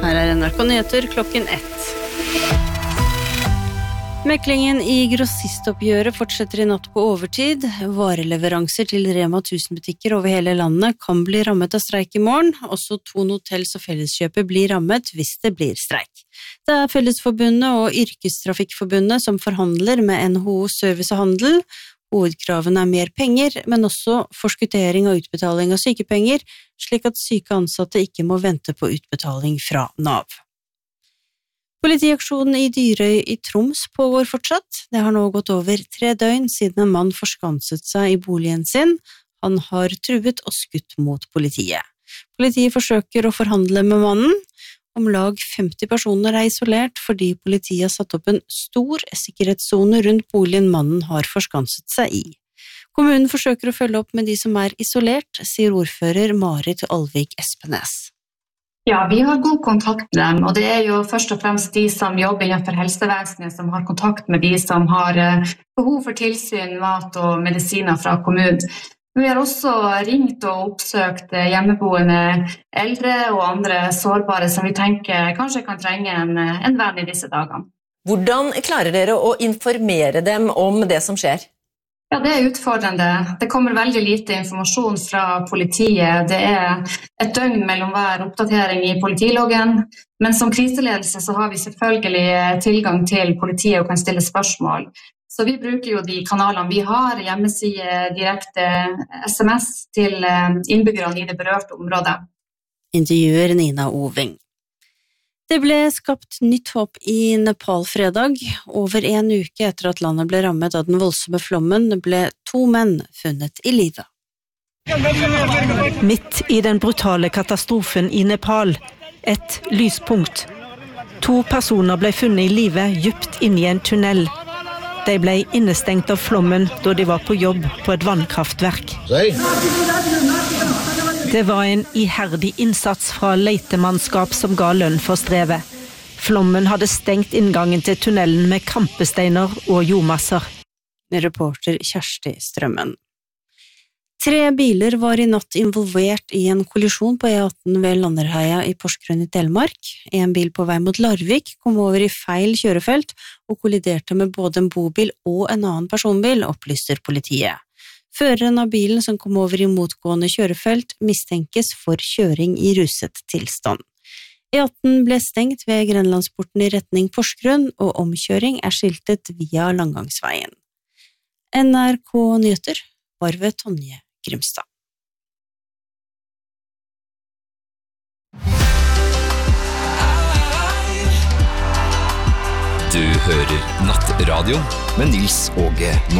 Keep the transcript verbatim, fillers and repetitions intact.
Her er N R K Nyheter klokken ett. Meklingen i grossistoppgjøret fortsetter i natt på overtid. Vareleveranser til Rema tusen-butikker over hele landet kan bli rammet av streik i morgen. Også Thon Hotels og Felleskjøpet blir rammet hvis det blir streik. Det er Fellesforbundet og Yrkestrafikkforbundet som forhandler med N H O Service og Handel. Hovedkravene er mer penger, men også forskuttering og utbetaling av sykepenger, slik at syke ansatte ikke må vente på utbetaling fra Nav. Politiaksjonen i Dyrøy i Troms pågår fortsatt. Det har nå gått over tre døgn siden en mann forskanset seg i boligen sin. Han har truet og skutt mot politiet. Politiet forsøker å forhandle med mannen. Om lag femti personer er isolert fordi politiet har satt opp en stor sikkerhetszone rundt boligen mannen har forskanset seg i. Kommunen forsøker å følge opp med de som er isolert, sier ordfører Marit Alvik Espenes. Ja, vi har god kontakt med dem, og det er jo først og fremst de som jobber innenfor helsevesenet som har kontakt med de som har behov for tilsyn, mat og medisiner fra kommunen. Vi har også ringt og oppsøkt hjemmeboende eldre og andre sårbare som vi tenker kanskje kan trenge en, en venn i disse dagene. Hvordan klarer dere å informere dem om det som skjer? Ja, det er utfordrende. Det kommer veldig lite informasjon fra politiet. Det er et døgn mellom hver oppdatering i politiloggen, men som kriseledelse så har vi selvfølgelig tilgang til politiet og kan stille spørsmål. Så vi bruker jo de kanalene vi har, hjemmeside, direkte S M S til innbyggerne i det berørte området. Intervjuer Nina Oving. Det ble skapt nytt håp i Nepal fredag. Over en uke etter at landet ble rammet av den voldsomme flommen, ble to menn funnet i live. Midt i den brutale katastrofen i Nepal, et lyspunkt. To personer ble funnet i live djupt inn i en tunnel. De ble innestengt av flommen da de var på jobb på et vannkraftverk. Det var en iherdig innsats fra letemannskap som ga lønn for strevet. Flommen hadde stengt inngangen til tunnelen med kampesteiner og jordmasser. Reporter Kjersti Strømmen. Tre biler var i natt involvert i en kollisjon på E atten ved Landerheia i Porsgrunn i Telemark. En bil på vei mot Larvik kom over i feil kjørefelt og kolliderte med både en bobil og en annen personbil, opplyser politiet. Føreren av bilen som kom over i motgående kjørefelt mistenkes for kjøring i ruset tilstand. E atten ble stengt ved Grenlandsporten i retning Porsgrunn, og omkjøring er skiltet via Langgangsveien. N R K Nyheter var ved Tonje Grimstad. Du hører Nattradio med Nils Åge Nordin.